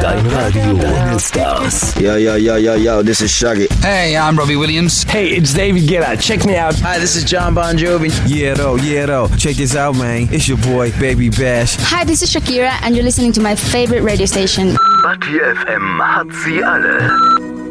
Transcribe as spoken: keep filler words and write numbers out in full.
Dein Radio. Deine Stars. Yo, yo, yo, yo, yo, this is Shaggy. Hey, I'm Robbie Williams. Hey, it's David Guetta. Check me out. Hi, this is John Bon Jovi. Yeah, though, yeah, though. Check this out, man. It's your boy, Baby Bash. Hi, this is Shakira, and you're listening to my favorite radio station. Batty F M hat sie alle.